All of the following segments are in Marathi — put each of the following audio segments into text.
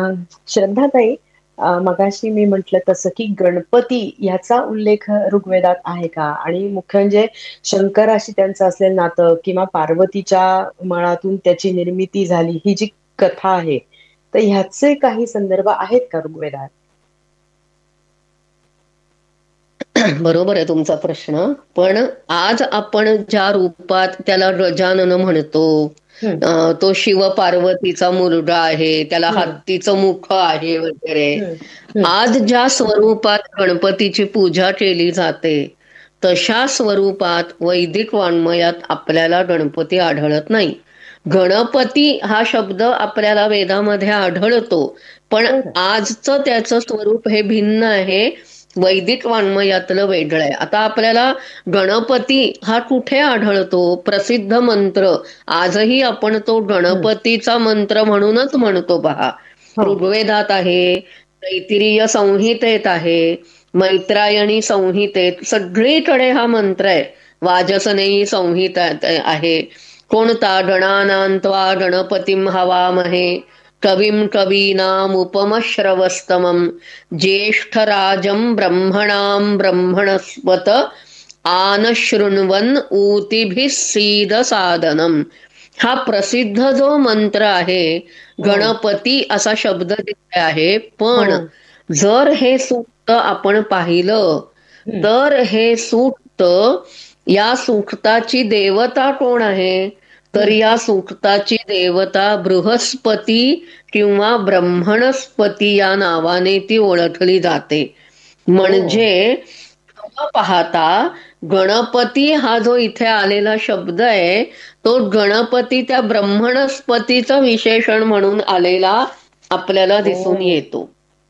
श्रद्धाताई, मगाशी मी म्हटलं तसं की गणपती ह्याचा उल्लेख ऋग्वेदात आहे का? आणि मुख्य म्हणजे शंकराशी त्यांचं असलेलं नातं किंवा पार्वतीच्या मळातून त्याची निर्मिती झाली ही जी कथा आहे, तर ह्याचे काही संदर्भ आहेत का ऋग्वेदात? बरोबर आहे तुमचा प्रश्न. पण आज आपण ज्या रूपात त्याला गजानन म्हणतो, हम्म. तो शिव पार्वतीचा मुलगा आहे, त्याला हम्म. हत्तीचं मुख आहे वगैरे. हम्म. हम्म. आज ज्या स्वरूपात गणपतीची पूजा केली जाते तशा स्वरूपात वैदिक वाङ्मयात आपल्याला गणपती आढळत नाही. गणपती हा शब्द आपल्याला वेदामध्ये आढळतो, पण बरं. आजचं त्याचं स्वरूप हे भिन्न आहे, वैदिक वाङ्मयातलं वेगळं आहे. आता आपल्याला गणपती हा कुठे आढळतो? प्रसिद्ध मंत्र आजही आपण तो हम्म. गणपतीचा मंत्र म्हणूनच म्हणतो पहा. हो. ऋग्वेदात आहे, तैत्तिरीय संहितेत आहे, मैत्रायणी संहितेत सगळीकडे हा मंत्र आहे. वाजसनेयी संहिता आहे. कोणता? गणानान्त्वा गणपतीं हवामहे कविं कवीनामुपमश्रवस्तमं ज्येष्ठराजं ब्रह्मणां ब्रह्मणस्पत आनशृण्वन् ऊतिभिः सीद सादनम. हा प्रसिद्ध जो मंत्र आहे, हो. गणपती असा शब्द तिथे आहे. हो. पण जर हे सूक्त आपण पाहिलं हम्म. तर हे सूक्त, या सूक्ताची देवता कोण आहे? तर हम्म. या सूक्ताची देवता बृहस्पती किंवा ब्रह्मणस्पती या नावाने ती ओळखली जाते. हो. म्हणजे न पाहता गणपती हा जो इथे आलेला शब्द आहे, तो गणपती त्या ब्रह्मणस्पतीचं विशेषण म्हणून आलेला आपल्याला दिसून हो. येतो.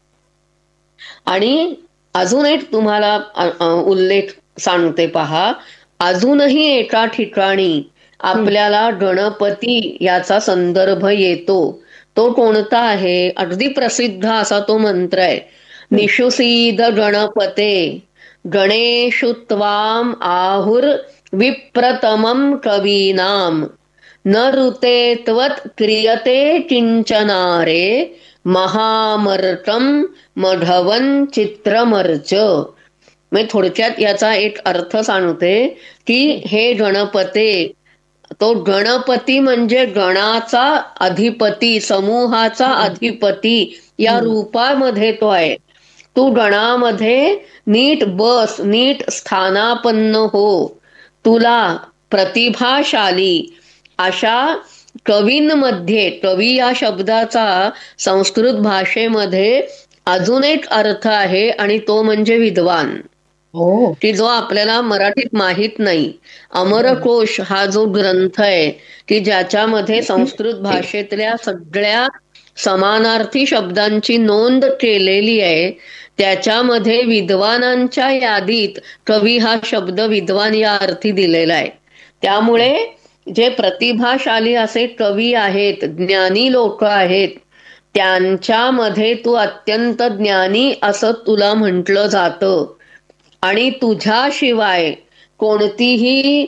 आणि अजून एक तुम्हाला उल्लेख सांगते पहा. अजूनही एका ठिकाणी हम्म. आपल्याला गणपती याचा संदर्भ येतो. तो कोणता आहे? अगदी प्रसिद्ध असा तो मंत्र आहे. हम्म. निषुसीद गणपते गणेशु त्वाम आहुर विप्रतमं कवीनाम न ऋते त्वत् क्रियते किंचनारे महामर्कम मघवन चित्रमर्च. मी थोडक्यात याचा एक अर्थ सांगते की हे गणपते, तो गणपती म्हणजे गणाचा अधिपती, समूहाचा हम्म. अधिपती या हम्म. रूपामध्ये तो आहे. तू गणामध्ये नीट बस, नीट स्थानापन्न हो. तुला प्रतिभाशाली अशा कवींमध्ये, कवी या शब्दाचा संस्कृत भाषेमध्ये अजून एक अर्थ आहे आणि तो म्हणजे विद्वान, हो. की जो आपल्याला मराठीत माहीत नाही. बरं. अमरकोश हा जो ग्रंथ आहे की ज्याच्यामध्ये संस्कृत भाषेतल्या सगळ्या समानार्थी शब्दांची नोंद केलेली आहे, त्याच्यामध्ये विद्वानांच्या यादीत कवी हा शब्द विद्वान या अर्थी दिलेला आहे. त्यामुळे जे प्रतिभाशाली असे कवी आहेत, ज्ञानी लोक आहेत, त्यांच्यामध्ये तू अत्यंत ज्ञानी असं तुला म्हटलं जातं. आणि तुझ्याशिवाय कोणतीही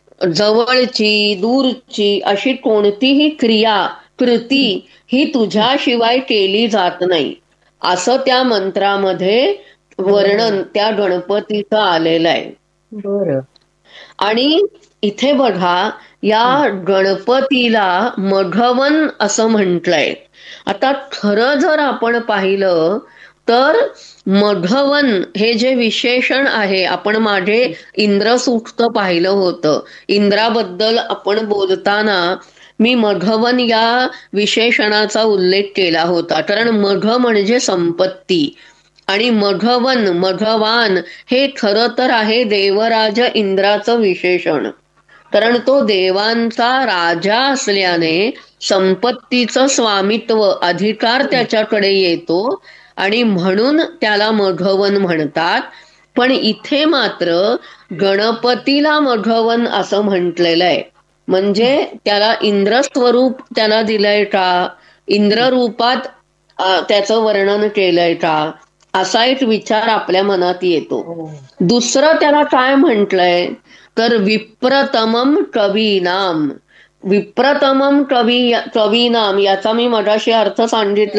जवळची दूरची अशी कोणतीही कृती ही तुझ्याशिवाय केली जात नाही, असं त्या मंत्रामध्ये वर्णन त्या गणपतीचं आलेलं आहे. बरं. आणि इथे बघा, या गणपतीला मघवन असं म्हटलंय. आता खरं जर आपण पाहिलं तर मघवन हे जे विशेषण आहे, आपण मागे इंद्रसूक्त पाहिलं होतं. इंद्राबद्दल आपण बोलताना मी मघवन या विशेषणाचा उल्लेख केला होता. कारण मघ म्हणजे संपत्ती आणि मघवन, मघवान हे खरं तर आहे देवराज इंद्राचं विशेषण. कारण तो देवांचा राजा असल्याने संपत्तीचं स्वामित्व, अधिकार त्याच्याकडे येतो आणि म्हणून त्याला मघवन म्हणतात. पण इथे मात्र गणपतीला मघवन असं म्हटलेलं आहे. म्हणजे त्याला इंद्रस्वरूप त्याला दिलंय का, इंद्र रूपात त्याचं वर्णन केलंय का, असा एक विचार आपल्या मनात येतो. दुसरं त्याला काय म्हटलंय तर विप्रतमम कवीनाम. विप्रतमम कवीनाम याचा मी मगाशी अर्थ सांगितला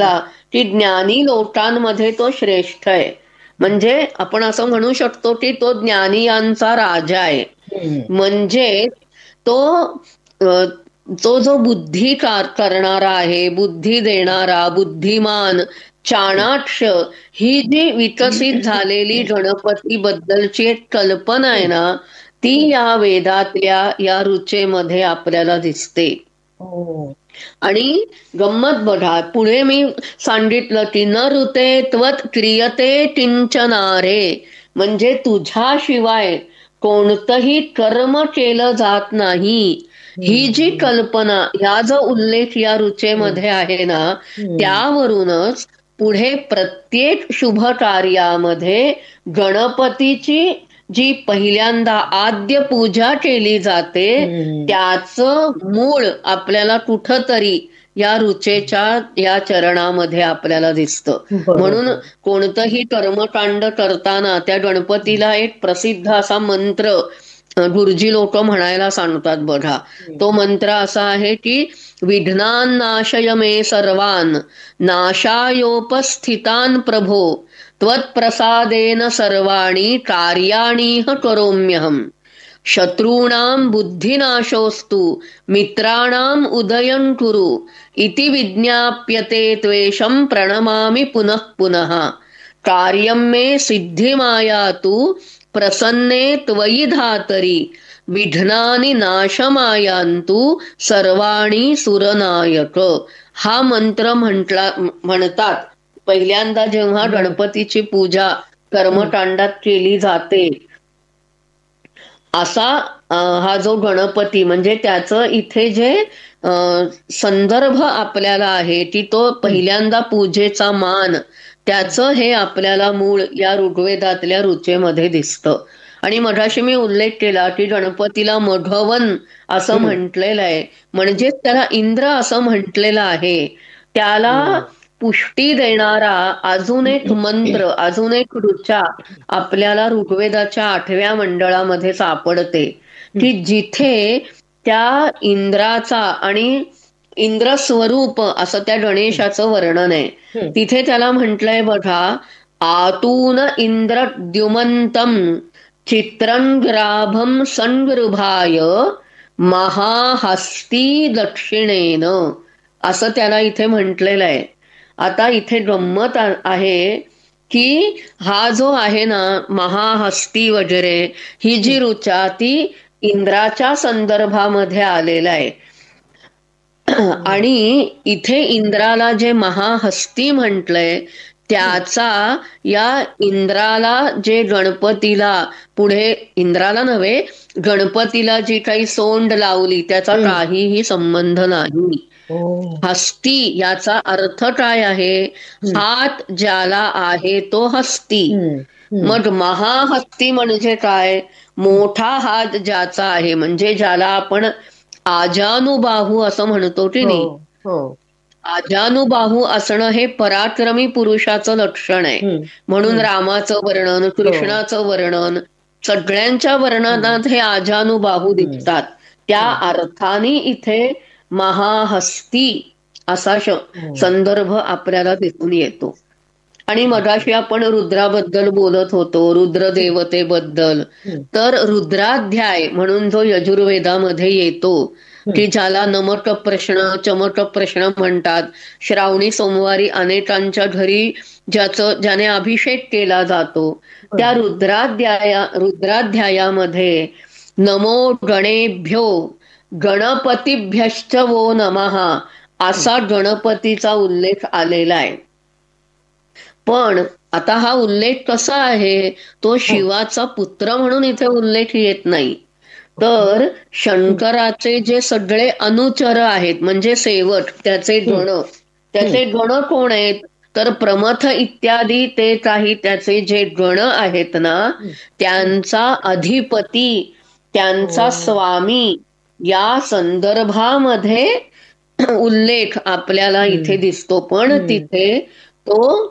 की ज्ञानी लोटांमध्ये तो श्रेष्ठ आहे. म्हणजे आपण असं म्हणू शकतो की तो ज्ञानियांचा राजा आहे. म्हणजे तो तो जो बुद्धी करणारा आहे, बुद्धी देणारा, बुद्धिमान, चाणाक्ष, ही जी विकसित झालेली गणपती बद्दलची एक कल्पना आहे ना, ती या वेदातल्या या ऋचेमध्ये आपल्याला दिसते. आणि गंमत बघा, पुढे मी सांगितलं की न ऋते त्वत क्रियते किंचनारे, म्हणजे तुझ्याशिवाय कोणतंही कर्म केलं जात नाही. ही जी कल्पना, ह्या जो उल्लेख या ऋचेमध्ये आहे ना, त्यावरूनच पुढे प्रत्येक शुभ कार्यामध्ये गणपतीची जी पहिल्यांदा आद्य पूजा केली जाते त्याचं मूळ आपल्याला कुठंतरी या ऋचेच्या या चरणामध्ये आपल्याला दिसतं. म्हणून कोणतंही कर्मकांड करताना त्या गणपतीला एक प्रसिद्ध असा मंत्र गुरुजी लोक म्हणायला सांगतात बघा. तो मंत्र असा आहे की विघ्नान नाशय मे सर्वान नाशायोपस्थितान प्रभो त्वत्प्रसादेन सर्वाणी कार्याणीह करोम्यहम शत्रूणाम बुद्धिनाशोस्तु मित्राणाम उदयं कुरु इति विज्ञाप्यते त्वेषं प्रणमामि पुनः पुनः कार्यं मे सिद्धिमायातु प्रसन्ने त्वयि धातरी विघ्नानि नाशमायांतु सर्वाणी सुरनायक. हा मंत्र म्हणतात पहिल्यांदा जेव्हा गणपतीची पूजा कर्मकांडात केली जाते. असा हा जो गणपती म्हणजे त्याचं इथे जे संदर्भ आपल्याला आहे की तो पहिल्यांदा पूजेचा मान, त्याचं हे आपल्याला मूळ या ऋग्वेदातल्या ऋचेमध्ये दिसतं. आणि मगाशी मी उल्लेख केला की गणपतीला मघवन असं म्हटलेलं आहे, म्हणजे त्याला इंद्र असं म्हटलेलं आहे. त्याला पुष्टी देणारा अजून एक मंत्र, अजून एक ऋचा आपल्याला ऋग्वेदाच्या 8व्या मंडळामध्ये सापडते की जिथे त्या इंद्राचा आणि इंद्र स्वरूप असं त्या गणेशाचं वर्णन आहे. तिथे त्याला म्हटलंय बघा, आतून इंद्र द्युमंतम चित्रंग्राभम संगृभाय महाहस्ती दक्षिणेन, असं त्याला इथे म्हटलेलं आहे. आता इथे गंमत आहे की हा जो आहे ना महाहस्ती वगैरे, ही जी ऋचा ती इंद्राच्या संदर्भामध्ये आलेला आहे. आणि इथे इंद्राला जे महाहस्ती म्हटलंय त्याचा या इंद्राला जे गणपतीला पुढे, इंद्राला नव्हे गणपतीला जी काही सोंड लावली त्याचा काहीही संबंध नाही. हस्ती याचा अर्थ काय आहे? हात ज्याला आहे तो हस्ती. मग महाहस्ती म्हणजे काय? मोठा हात ज्याचा आहे, म्हणजे ज्याला आपण आजानुबाहू असं म्हणतो की नाही. आजानुबाहू असणं हे पराक्रमी पुरुषाचं लक्षण आहे. म्हणून रामाचं वर्णन, कृष्णाचं वर्णन, सगळ्यांच्या वर्णनात हे आजानुबाहू दिसतात. त्या अर्थाने इथे महाहस्ती असा संदर्भ आपल्याला दिसून येतो. आणि मगाशी आपण रुद्राबद्दल बोलत होतो, रुद्र देवतेबद्दल. तर रुद्राध्याय म्हणून जो यजुर्वेदामध्ये येतो की ज्याला नमक प्रश्न, चमक प्रश्न म्हणतात, श्रावणी सोमवारी अनेकांच्या घरी ज्याने अभिषेक केला जातो, त्या रुद्राध्यायामध्ये नमो गणेभ्यो गणपतीभ्यश्च वो नमः असा गणपतीचा उल्लेख आलेला आहे. पण आता हा उल्लेख कसा आहे? तो शिवाचा पुत्र म्हणून इथे उल्लेख येत नाही. तर शंकराचे जे सगळे अनुचर आहेत म्हणजे सेवक, त्याचे गण कोण आहेत? तर प्रमथ इत्यादी ते काही त्याचे जे गण आहेत ना, त्यांचा अधिपती, त्यांचा स्वामी या संदर्भामध्ये उल्लेख आपल्याला इथे दिसतो. पण तिथे तो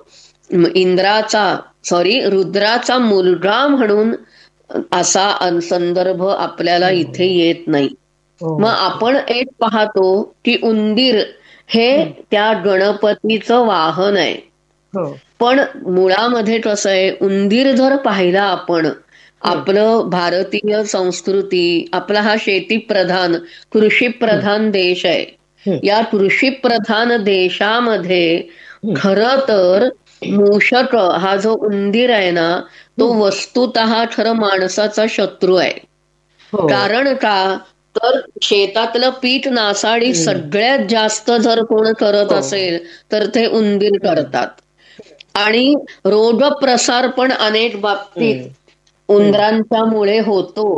रुद्राचा मुलगा म्हणून असा संदर्भ आपल्याला इथे येत नाही. मग आपण एक पाहतो की उंदीर हे त्या गणपतीचं वाहन आहे. पण मुळामध्ये कसं आहे, उंदीर जर पाहिला आपण, आपलं भारतीय संस्कृती, आपला हा शेतीप्रधान कृषीप्रधान देश आहे. या कृषीप्रधान देशामध्ये खरं तर मूषक हा जो उंदीर आहे ना, तो वस्तुतः खरं माणसाचा शत्रू आहे. कारण का, तर शेतातलं पीक नासाडी सगळ्यात जास्त जर कोण करत असेल तर ते उंदीर करतात. आणि रोग प्रसार पण अनेक बाबतीत उंदरांच्या मुळे होतो.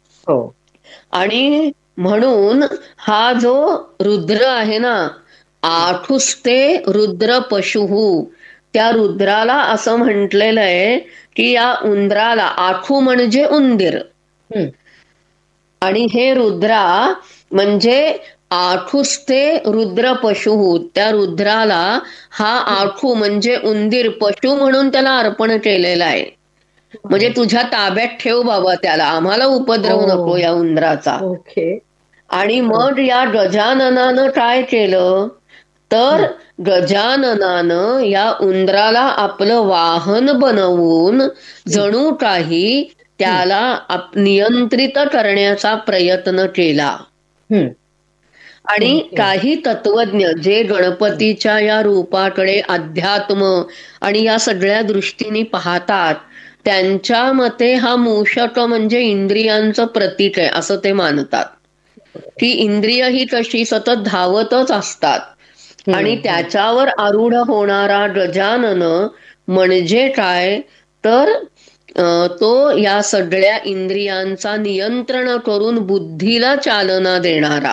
आणि म्हणून हा जो रुद्र आहे ना, आठुस्ते रुद्र पशुहू, त्या रुद्राला असं म्हटलेलं आहे की या उंदराला, आठू म्हणजे उंदीर, आणि हे रुद्रा म्हणजे आठुस्ते रुद्र पशुहू, त्या रुद्राला हा आठू म्हणजे उंदीर पशु म्हणून त्याला अर्पण केलेलं आहे. म्हणजे तुझ्या ताब्यात ठेव बाबा त्याला, आम्हाला उपद्रव नको या उंदराचा. आणि मग या गजाननानं काय केलं, तर गजाननानं या उंदराला आपलं वाहन बनवून जणू काही त्याला नियंत्रित करण्याचा प्रयत्न केला. आणि काही तत्वज्ञ जे गणपतीच्या या रूपाकडे अध्यात्म आणि या सगळ्या दृष्टीने पाहतात, त्यांच्या मते हा मूषक म्हणजे इंद्रियांचं प्रतीक आहे असं ते मानतात. की इंद्रिय ही कशी सतत धावतच असतात आणि त्याच्यावर आरूढ होणारा गजानन म्हणजे काय, तर तो या सगळ्या इंद्रियांचा नियंत्रण करून बुद्धीला चालना देणारा.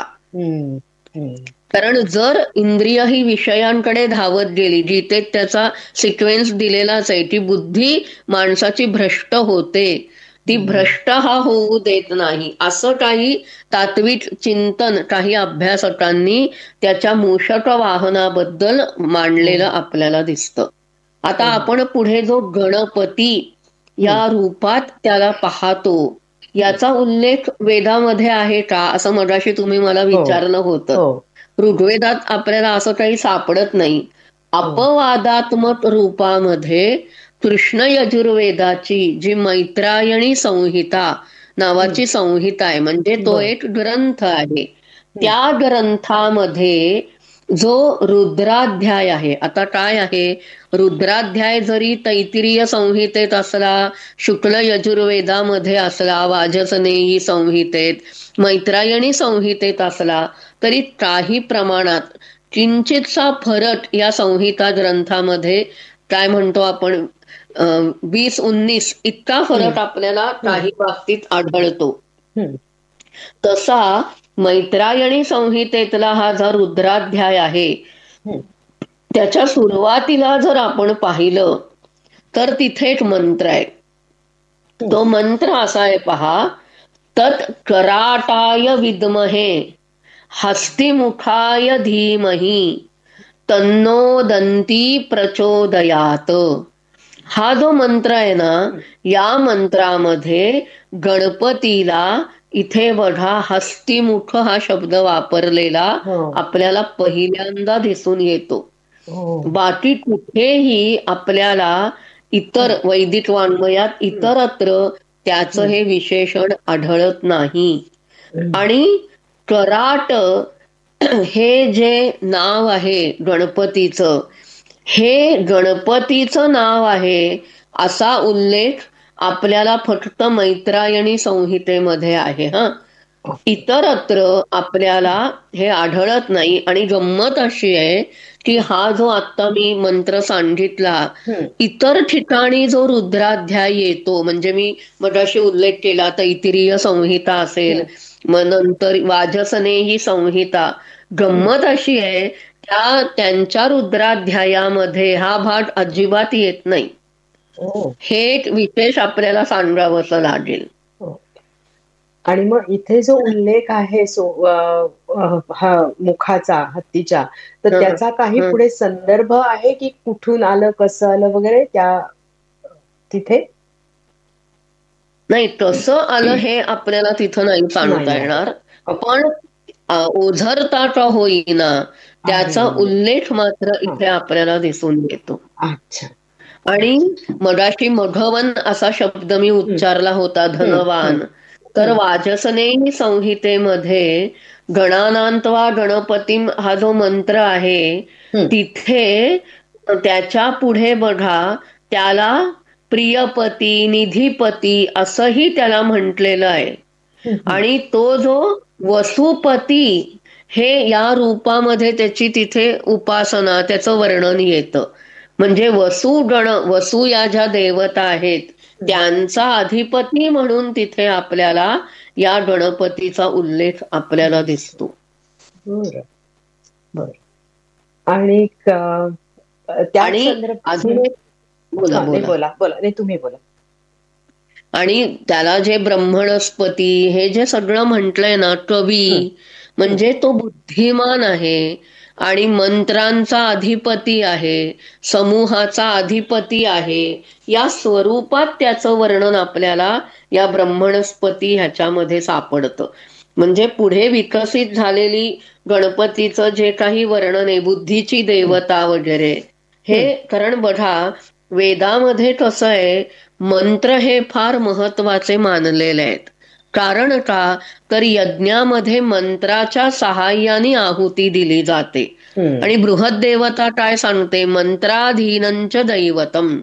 कारण जर इंद्रिय ही विषयांकडे धावत गेली, गीतेत त्याचा सिक्वेन्स दिलेलाच आहे की बुद्धी माणसाची भ्रष्ट होते, ती भ्रष्ट हा होऊ देत नाही, असं काही तात्विक चिंतन काही अभ्यासकांनी त्याच्या मूषक वाहनाबद्दल मांडलेलं आपल्याला दिसतं. आता आपण पुढे जो गणपती या रूपात त्याला पाहतो, याचा उल्लेख वेदामध्ये आहे का असं मगाशी तुम्ही मला विचारलं होतं. ऋग्वेदात आपल्याला असं काही सापडत नाही. अपवादात्मक रूपामध्ये कृष्ण यजुर्वेदाची जी मैत्रायणी संहिता नावाची संहिता आहे, म्हणजे तो एक ग्रंथ आहे, त्या ग्रंथामध्ये जो रुद्राध्याय आहे, आता काय आहे, रुद्राध्याय जरी तैत्तिरीय संहितेत असला, शुक्ल यजुर्वेदामध्ये असला, वाजसनेयी संहितेत, मैत्रायणी संहितेत असला, तरी काही प्रमाणात किंचितसा फरक या संहिता ग्रंथामध्ये, काय म्हणतो आपण 20-19 इतका फरक आपल्याला काही बाबतीत आढळतो. तसा मैत्रायणी संहितेतला हा जो रुद्राध्याय आहे, त्याच्या सुरुवातीला जर आपण पाहिलं तर तिथे एक मंत्र आहे. तो मंत्र असा आहे पहा, तत् कराटाय विद्महे हस्तिमुखाय धीमहि तन्नो दंती प्रचोदयात. हा जो मंत्र आहे ना, या मंत्रामध्ये गणपतीला इथे बघा हस्तिमुख हा शब्द वापरलेला आपल्याला पहिल्यांदा दिसून येतो. बाकी कुठेही आपल्याला इतर वैदिक वाङ्मयात इतरत्र त्याचं हे विशेषण आढळत नाही. आणि कराट हे जे नाव आहे गणपतीचं, हे गणपतीचं नाव आहे असा उल्लेख आपल्याला फक्त मैत्रायणी संहितेमध्ये आहे. इतरत्र आपल्याला हे आढळत नाही. आणि गंमत अशी आहे की हा जो आता मी मंत्र सांगितला, इतर ठिकाणी जो रुद्राध्याय येतो, म्हणजे मी मगाशी उल्लेख केला तैत्तिरीय संहिता असेल, मग नंतर वाजसनेयी संहिता, गंमत अशी आहे त्यांच्या रुद्राध्यायामध्ये हा भाग अजिबात येत नाही. हे एक विशेष आपल्याला सांगावंसं लागेल. आणि मग इथे जो उल्लेख आहे मुखाचा, हत्तीच्या, तर त्याचा काही पुढे संदर्भ आहे की कुठून आलं, कसं आलं वगैरे त्या तिथे? नाही, कसं आलं हे आपल्याला तिथं नाही सांगता येणार, पण ओझरता का होईना त्याचा उल्लेख मात्र इथे आपल्याला दिसून येतो. अच्छा. आणि मगाशी मघवन असा शब्द मी उच्चारला होता, धनवान. तर वाजसनेयी संहितेमध्ये गणानांतवा गणपतीम हा जो मंत्र आहे, तिथे त्याच्या पुढे बघा, त्याला प्रियपती, निधिपती असंही त्याला म्हटलेलं आहे. आणि तो जो वसुपती हे या रूपामध्ये त्याची तिथे उपासना, त्याचं वर्णन येतं. म्हणजे वसु या ज्या देवता आहेत त्यांचा अधिपती म्हणून तिथे आपल्याला या गणपतीचा उल्लेख आपल्याला दिसतो. बर बर. आणि आणि अजून बोला बोला बोला नाही तुम्ही बोला. आणि त्याला जे ब्रह्मणस्पती हे जे सगळं म्हटलंय ना, कवी म्हणजे तो बुद्धिमान आहे आणि मंत्रांचा अधिपती आहे, समूहाचा अधिपती आहे, या स्वरूपात त्याचं वर्णन आपल्याला या ब्रह्मणस्पती ह्याच्यामध्ये सापडतं. म्हणजे पुढे विकसित झालेली गणपतीचं जे काही वर्णन आहे, बुद्धीची देवता वगैरे हे, कारण बघा वेदामध्ये कसं आहे, मंत्र हे फार महत्वाचे मानलेले आहेत. कारण का, तर यज्ञामध्ये मंत्राच्या सहाय्याने आहुती दिली जाते. आणि बृहद देवता काय सांगते, मंत्राधीनंच दैवतम.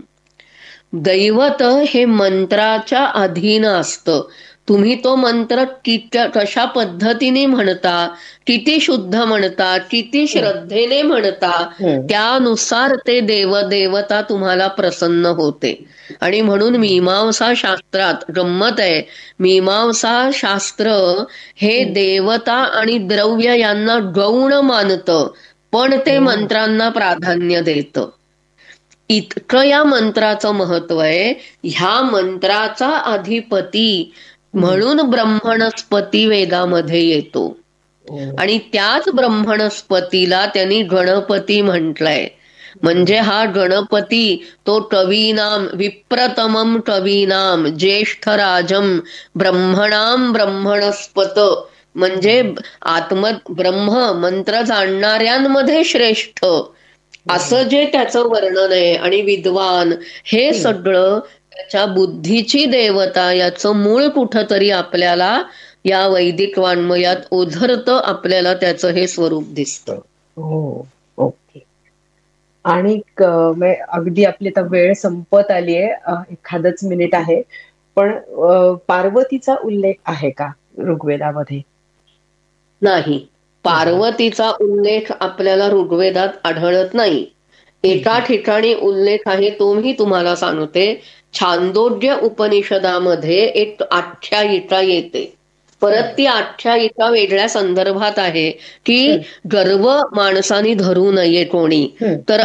दैवत हे मंत्राच्या अधीन असतं. तुम्ही तो मंत्र कशा पद्धतीने म्हणता, किती शुद्ध म्हणता, किती श्रद्धेने म्हणता, त्यानुसार ते देवता तुम्हाला प्रसन्न होते. आणि म्हणून मीमांसा शास्त्रात गंमत आहे, मीमांसा शास्त्र हे देवता आणि द्रव्य यांना गौण मानतं, पण ते मंत्रांना प्राधान्य देतं. इतकं या मंत्राचं महत्व आहे. ह्या मंत्राचा अधिपती म्हणून ब्रह्मणस्पती वेदामध्ये येतो. आणि त्याच ब्रह्मणस्पतीला त्यांनी गणपती म्हटलंय. म्हणजे हा गणपती तो कवीनाम विप्रतमम कवीनाम ज्येष्ठराजम ब्रह्मणाम ब्रह्मणस्पत, म्हणजे ब्रह्म मंत्र जाणणाऱ्यांमध्ये श्रेष्ठ असं जे त्याचं वर्णन आहे. आणि विद्वान हे सगळं त्याच्या बुद्धीची देवता याचं मूळ कुठंतरी आपल्याला या वैदिक वाङ्मयात ओझरतं, आपल्याला त्याचं हे स्वरूप दिसतं. हो, ओके. आणि अगदी आपली आता वेळ संपत आली आहे, एखादच मिनिट आहे, पण पार्वतीचा उल्लेख आहे का ऋग्वेदामध्ये? नाही, पार्वतीचा उल्लेख आपल्याला ऋग्वेदात आढळत नाही. एका ठिकाणी उल्लेख आहे, तो मी तुम्हाला सांगते. छांदोग्य उपनिषदामध्ये एक आख्यायिका येते. परत ती आख्यायिका वेगळ्या संदर्भात आहे की गर्व माणसाने धरू नये कोणी. तर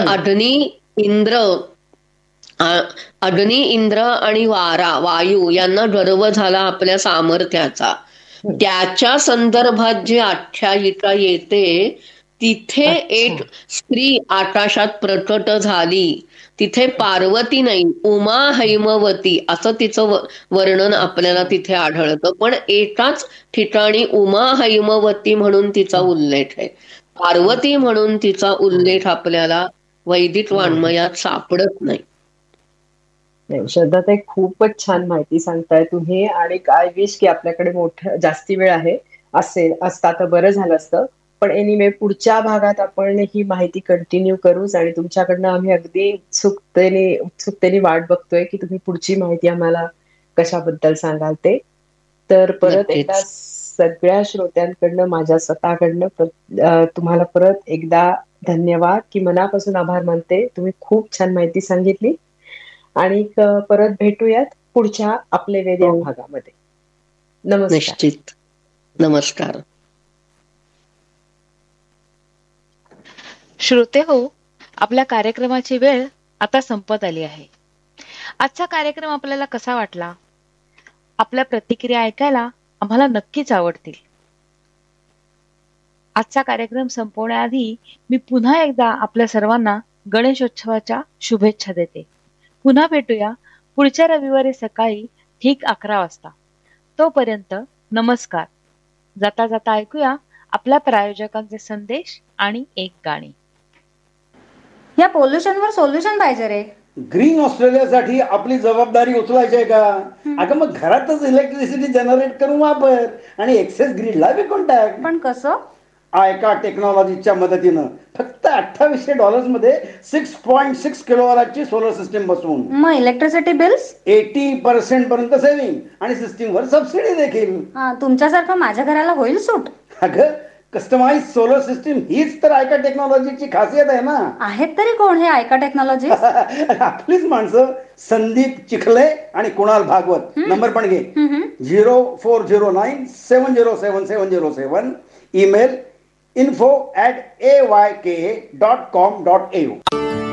अग्नी, इंद्र आणि वायू यांना गर्व झाला आपल्या सामर्थ्याचा. त्याच्या संदर्भात जी आख्यायिका येते, तिथे एक स्त्री आकाशात प्रकट झाली. तिथे पार्वती नाही, उमा हैमवती असं तिचं वर्णन आपल्याला तिथे आढळतं. पण एकाच ठिकाणी उमा हैमवती म्हणून तिचा उल्लेख आहे. पार्वती म्हणून तिचा उल्लेख आपल्याला वैदिक वाङ्मयात सापडत नाही. श्रद्धाताई, खूपच छान माहिती सांगताय तुम्ही. आणि आय विश की आपल्याकडे जास्ती वेळ आहे, असता तर बरं झालं असतं. पण एनिवे, पुढच्या भागात आपण ही माहिती कंटिन्यू करूच. आणि तुमच्याकडनं आम्ही अगदी उत्सुकतेने वाट बघतोय की तुम्ही पुढची माहिती आम्हाला कशाबद्दल सांगाल ते. तर परत एकदा सगळ्या श्रोत्यांकडनं, माझ्या स्वतःकडनं तुम्हाला परत एकदा धन्यवाद, की मनापासून आभार मानते. तुम्ही खूप छान माहिती सांगितली. आणि परत भेटूयात पुढच्या आपले वेद या भागामध्ये. नमस्कार. निश्चित. नमस्कार. श्रोते हो, आपल्या कार्यक्रमाची वेळ आता संपत आली आहे. आजचा कार्यक्रम आपल्याला कसा वाटला? आपल्या प्रतिक्रिया ऐकायला आम्हाला नक्कीच आवडतील. आजचा कार्यक्रम संपवण्याआधी मी पुन्हा एकदा आपल्या सर्वांना गणेशोत्सवाच्या शुभेच्छा देते. पुन्हा भेटूया पुढच्या रविवारी सकाळी ठीक 11 वाजता. तोपर्यंत नमस्कार. जाता जाता ऐकूया आपल्या प्रायोजकांचे संदेश आणि एक गाणी. या पोल्युशनवर सोल्युशन पाहिजे रे. ग्रीन ऑस्ट्रेलियासाठी आपली जबाबदारी उचलायची आहे का? अगं मग घरातच इलेक्ट्रिसिटी जनरेट करून वापर आणि एक्सेस ग्रीडला विकून टाक. पण कसं? आयका टेक्नॉलॉजीच्या मदतीनं फक्त $2800 मध्ये 6.6 किलोवॅटची सोलर सिस्टीम बसवून मग इलेक्ट्रिसिटी बिल्स 80% पर्यंत सेव्हिंग आणि सिस्टीमवर सबसिडी देखील. तुमच्यासारखं माझ्या घराला होईल सूट? अगं कस्टमाइज सोलर सिस्टीम हीच तर आयका टेक्नॉलॉजीची खासियत आहे ना. आहेत तरी कोण हे आयका टेक्नॉलॉजी? आपलीच माणसं संदीप चिखले आणि कुणाल भागवत. नंबर पण घे 0409707707. Email info@ayka.com.au.